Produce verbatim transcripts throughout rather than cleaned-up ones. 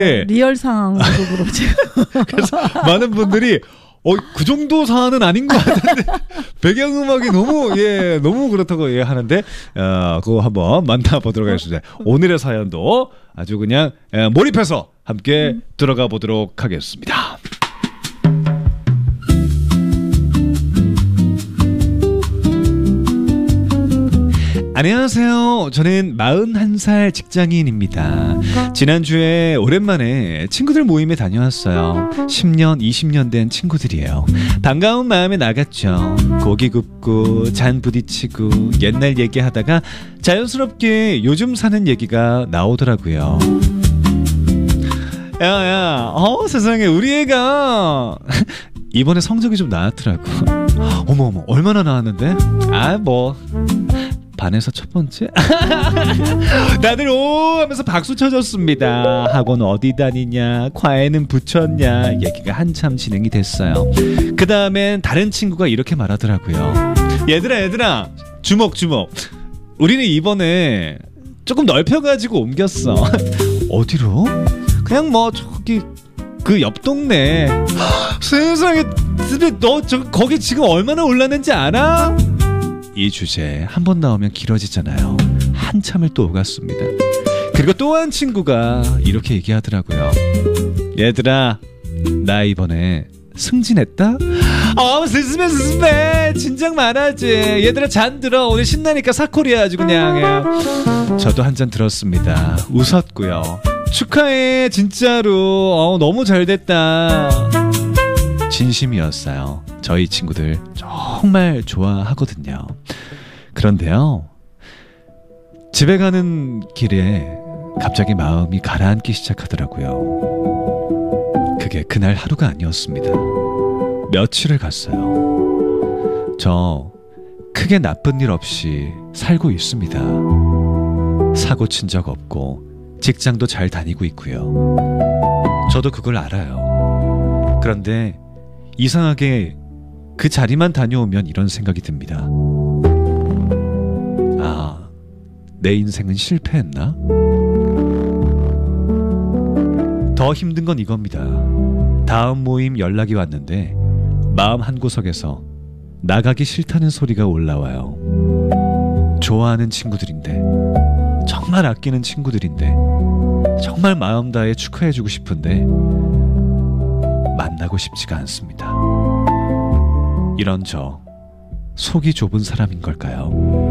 예. 리얼 상황으로 그러지. 그래서 많은 분들이 어, 그 정도 사안은 아닌 것 같은데 배경음악이 너무 예 너무 그렇다고 예 하는데 어, 그거 한번 만나보도록 하겠습니다. 오늘의 사연도 아주 그냥 예, 몰입해서 함께 음. 들어가 보도록 하겠습니다. 안녕하세요. 저는 마흔한 살 직장인입니다. 지난주에 오랜만에 친구들 모임에 다녀왔어요. 십 년, 이십 년 된 친구들이에요. 반가운 마음에 나갔죠. 고기 굽고 잔 부딪히고 옛날 얘기하다가 자연스럽게 요즘 사는 얘기가 나오더라고요. 야야, 어 세상에 우리 애가 이번에 성적이 좀 나왔더라고. 어머 어머 얼마나 나왔는데? 아 뭐 반에서 첫 번째? 다들 오 하면서 박수 쳐줬습니다. 학원 어디 다니냐, 과외는 붙였냐 얘기가 한참 진행이 됐어요. 그 다음엔 다른 친구가 이렇게 말하더라고요. 얘들아 얘들아 주먹 주먹 우리는 이번에 조금 넓혀가지고 옮겼어. 어디로? 그냥 뭐 저기 그 옆 동네. 세상에 너 저 거기 지금 얼마나 올랐는지 알아? 이 주제 한 번 나오면 길어지잖아요. 한참을 또 오갔습니다. 그리고 또 한 친구가 이렇게 얘기하더라고요. 얘들아 나 이번에 승진했다? 아 스스메 스스메 진작 말하지. 얘들아 잔 들어. 오늘 신나니까 사코리아 아주 그냥. 저도 한 잔 들었습니다. 웃었고요. 축하해 진짜로. 어, 너무 잘됐다. 진심이었어요. 저희 친구들 정말 좋아하거든요. 그런데요, 집에 가는 길에 갑자기 마음이 가라앉기 시작하더라고요. 그게 그날 하루가 아니었습니다. 며칠을 갔어요. 저 크게 나쁜 일 없이 살고 있습니다. 사고 친 적 없고 직장도 잘 다니고 있고요. 저도 그걸 알아요. 그런데 이상하게 그 자리만 다녀오면 이런 생각이 듭니다. 아, 내 인생은 실패했나? 더 힘든 건 이겁니다. 다음 모임 연락이 왔는데 마음 한구석에서 나가기 싫다는 소리가 올라와요. 좋아하는 친구들인데, 정말 아끼는 친구들인데, 정말 마음 다해 축하해주고 싶은데 만나고 싶지가 않습니다. 이런 저 속이 좁은 사람인 걸까요?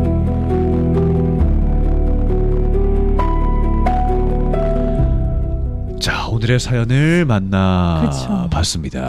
자, 오늘의 사연을 만나봤습니다.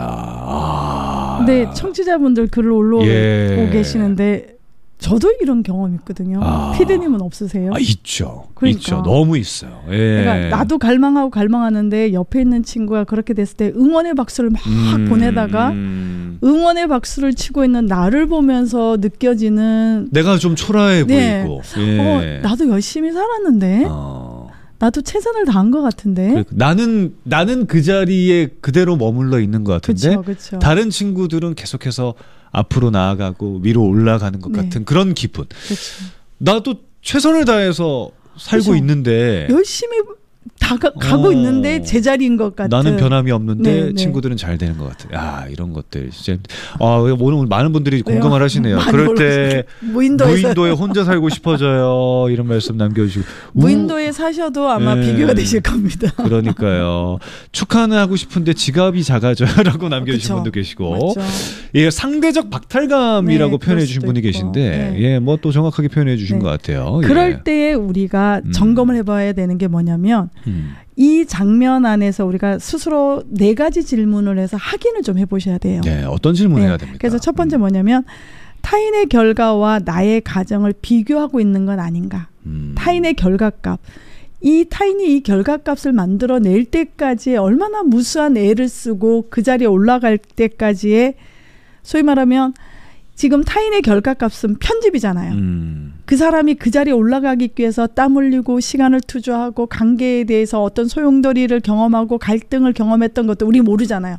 아... 네, 청취자분들 글을 올라오고 예. 계시는데 저도 이런 경험이 있거든요. 아, 피디님은 없으세요? 아, 있죠. 그러니까. 있죠. 너무 있어요. 예. 그러니까 나도 갈망하고 갈망하는데 옆에 있는 친구가 그렇게 됐을 때 응원의 박수를 막 음, 보내다가 음. 응원의 박수를 치고 있는 나를 보면서 느껴지는, 내가 좀 초라해 네. 보이고 예. 어, 나도 열심히 살았는데 어. 나도 최선을 다한 것 같은데 그래, 나는 나는 그 자리에 그대로 머물러 있는 것 같은데 그쵸, 그쵸. 다른 친구들은 계속해서 앞으로 나아가고 위로 올라가는 것 네. 같은 그런 기분. 그쵸. 나도 최선을 다해서 살고 그쵸. 있는데 열심히 다 가, 가고 어, 있는데 제자리인 것 같은. 나는 변함이 없는데 네, 네. 친구들은 잘 되는 것 같아. 아, 이런 것들 진짜. 아, 오늘 많은 분들이 공감을 하시네요. 그럴 때 무인도에 혼자 살고 싶어져요. 이런 말씀 남겨주시고. 무인도에 우, 사셔도 아마 네. 비교가 되실 겁니다. 그러니까요. 축하는 하고 싶은데 지갑이 작아져요라고 남겨주신 그쵸. 분도 계시고. 예, 상대적 박탈감이라고 네, 표현해 주신 분이 있고. 계신데, 네. 예, 뭐 또 정확하게 표현해 주신 네. 것 같아요. 그럴 예. 때에 우리가 음. 점검을 해봐야 되는 게 뭐냐면. 음. 이 장면 안에서 우리가 스스로 네 가지 질문을 해서 확인을 좀 해보셔야 돼요. 네, 어떤 질문을 네. 해야 됩니까? 그래서 첫 번째 뭐냐면 타인의 결과와 나의 가정을 비교하고 있는 건 아닌가. 음. 타인의 결과값. 이 타인이 이 결과값을 만들어낼 때까지 얼마나 무수한 애를 쓰고 그 자리에 올라갈 때까지의 소위 말하면 지금 타인의 결과값은 편집이잖아요. 음. 그 사람이 그 자리에 올라가기 위해서 땀 흘리고 시간을 투자하고 관계에 대해서 어떤 소용돌이를 경험하고 갈등을 경험했던 것도 우리 모르잖아요.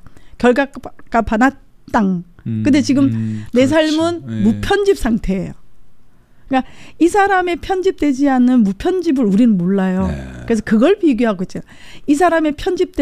결과값 하나 땅. 음. 근데 지금 음. 내 그렇지. 삶은 네. 무편집 상태예요. 그러니까 이 사람의 편집되지 않는 무편집을 우리는 몰라요. 네. 그래서 그걸 비교하고 있잖아요. 이 사람의 편집된